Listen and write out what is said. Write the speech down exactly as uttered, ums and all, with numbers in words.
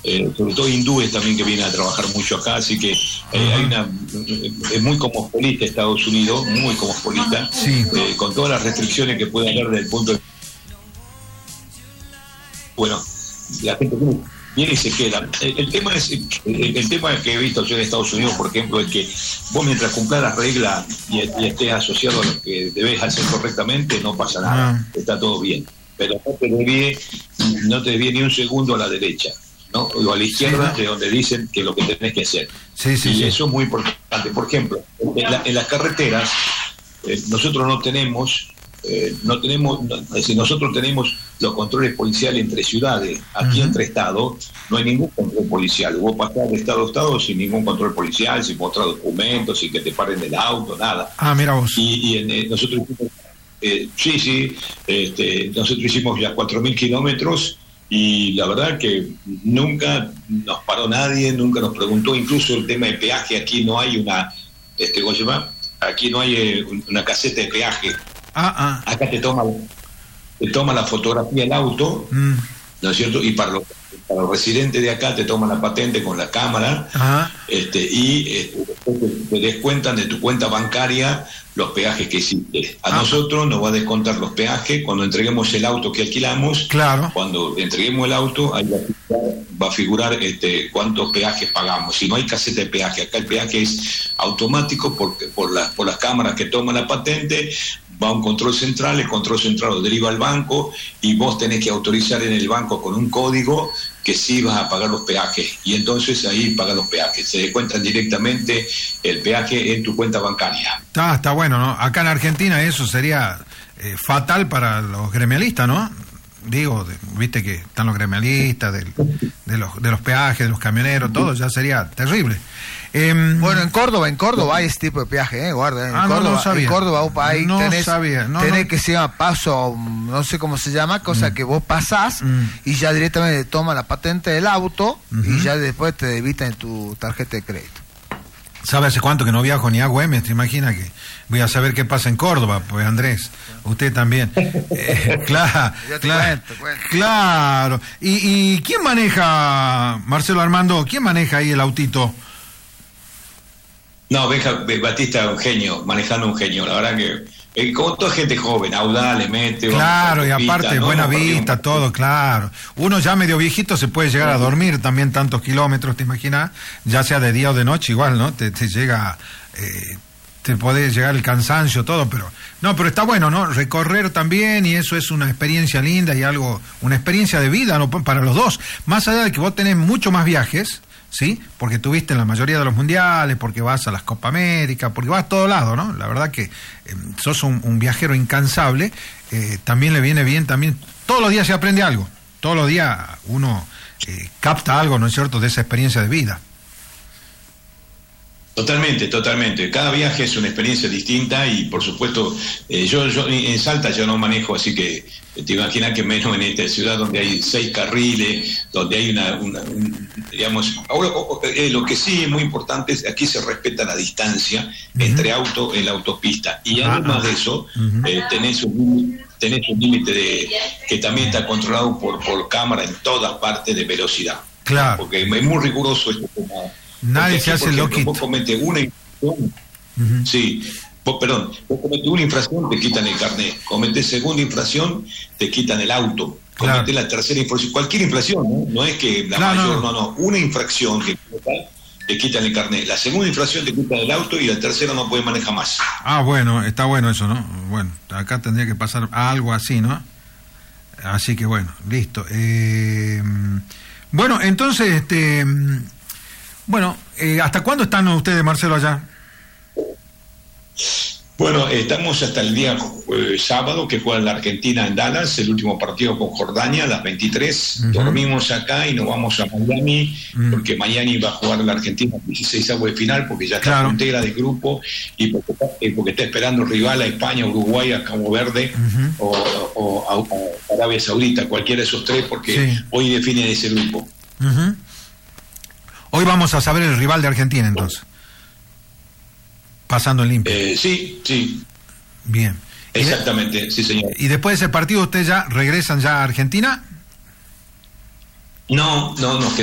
eh, sobre todo hindúes también que vienen a trabajar mucho acá, así que eh, uh-huh. hay una es muy cosmopolita Estados Unidos, muy cosmopolita, sí. eh, con todas las restricciones que puede haber desde el punto de bueno, la gente viene y se queda. El, el tema es el, el tema que he visto yo en Estados Unidos, por ejemplo, es que vos mientras cumplas las reglas y, y estés asociado a lo que debes hacer correctamente, no pasa nada, uh-huh. está todo bien. Pero no te desvíe, no te desvíe ni un segundo a la derecha, ¿no? O a la izquierda, sí, de donde dicen que lo que tenés que hacer. Sí, sí, y sí. eso es muy importante. Por ejemplo, en, la, en las carreteras, eh, nosotros no tenemos, eh, no tenemos, no, es decir, nosotros tenemos los controles policiales entre ciudades. Aquí uh-huh. entre estados no hay ningún control policial. Vos pasás de estado a estado sin ningún control policial, sin mostrar documentos, sin que te paren del auto, nada. Ah, mira vos. Y, y en, eh, nosotros... Eh, sí, sí, este, nosotros hicimos ya cuatro mil kilómetros y la verdad que nunca nos paró nadie, nunca nos preguntó, incluso el tema de peaje, aquí no hay una, este, ¿cómo se llama? Aquí no hay eh, una caseta de peaje. Ah, ah. Acá te toma, te toma la fotografía del auto, mm. ¿no es cierto? Y para los, para los residentes de acá te toman la patente con la cámara, ajá. este, y este, después te, te descuentan de tu cuenta bancaria los peajes que hiciste. A ah. nosotros nos va a descontar los peajes cuando entreguemos el auto que alquilamos. Claro. Cuando entreguemos el auto, ahí va a figurar, va a figurar este, cuántos peajes pagamos. Si no hay caseta de peaje, acá el peaje es automático porque por, la, por las cámaras que toman la patente, va a un control central, el control central lo deriva al banco y vos tenés que autorizar en el banco con un código que sí vas a pagar los peajes, y entonces ahí pagan los peajes, se descuentan directamente el peaje en tu cuenta bancaria. Está, está bueno, ¿no? Acá en Argentina eso sería eh, fatal para los gremialistas, ¿no? Digo, de, viste que están los gremialistas, del, de, los, de los peajes, de los camioneros, todo, ya sería terrible. Eh, bueno, en Córdoba, en Córdoba hay ese tipo de peaje, ¿eh? Guarda, en ah, Córdoba, no, no sabía. En Córdoba hay, no tenés, sabía. No, tenés no. que se llama paso, no sé cómo se llama, cosa mm. que vos pasás mm. y ya directamente toma la patente del auto uh-huh. y ya después te debitan tu tarjeta de crédito. ¿Sabe hace cuánto que no viajo ni a Güemes? ¿Te imaginas que voy a saber qué pasa en Córdoba? Pues Andrés, usted también. eh, claro, claro, cuento, cuento. claro. ¿Y, ¿Y quién maneja, Marcelo Armando, quién maneja ahí el autito? No, Benja, Batista es un genio, manejando un genio, la verdad que, eh, como toda gente joven, audaz, le mete... Claro, y aparte, pista, ¿no? buena no, vista, un... todo, claro. Uno ya medio viejito se puede llegar a dormir también tantos kilómetros, ¿te imaginas? Ya sea de día o de noche, igual, ¿no? Te, te llega, eh, te puede llegar el cansancio, todo, pero... No, pero está bueno, ¿no? Recorrer también, y eso es una experiencia linda y algo, una experiencia de vida, ¿no? Para los dos. Más allá de que vos tenés mucho más viajes... ¿sí? Porque tuviste en la mayoría de los mundiales, porque vas a las Copa América, porque vas a todo lado, ¿no? La verdad que eh, sos un, un viajero incansable, eh, también le viene bien, también todos los días se aprende algo, todos los días uno eh, capta algo, ¿no es cierto?, de esa experiencia de vida. Totalmente, totalmente. Cada viaje es una experiencia distinta y, por supuesto, eh, yo, yo en Salta yo no manejo, así que te imaginas que menos en esta ciudad donde hay seis carriles, donde hay una, una un, digamos, ahora eh, lo que sí es muy importante es aquí se respeta la distancia uh-huh. entre auto en la autopista y además uh-huh. de eso uh-huh. eh, tenés un tenés un límite de que también está controlado por por cámara en todas partes de velocidad. Claro. Porque es muy riguroso este tema. Nadie se hace loquito. Vos cometes una infracción, uh-huh. sí, vos, perdón, vos cometes una infracción, te quitan el carnet. Cometés segunda infracción, te quitan el auto. Claro. Cometés la tercera infracción, cualquier infracción, ¿no? No es que la claro, mayor, no. no, no, una infracción que te quitan el carnet. La segunda infracción te quitan el auto y la tercera no puedes manejar más. Ah, bueno, está bueno eso, ¿no? Bueno, acá tendría que pasar algo así, ¿no? Así que bueno, listo. Eh, bueno, entonces, este... Bueno, eh, ¿hasta cuándo están ustedes, Marcelo, allá? Bueno, estamos hasta el día eh, sábado, que juega la Argentina en Dallas, el último partido con Jordania, a las veintitrés. Uh-huh. Dormimos acá y nos vamos a Miami, uh-huh. porque Miami va a jugar la Argentina dieciséis avos de final, porque ya está claro. frontera de grupo, y porque, eh, porque está esperando rival a España, Uruguay, a Cabo Verde, uh-huh. o, o a, a Arabia Saudita, cualquiera de esos tres, porque sí. hoy definen ese grupo. Uh-huh. Hoy vamos a saber el rival de Argentina, entonces. Pasando en limpio. Eh, sí, sí. Bien. Exactamente, sí, señor. ¿Y después de ese partido ustedes ya regresan ya a Argentina? No, no, no.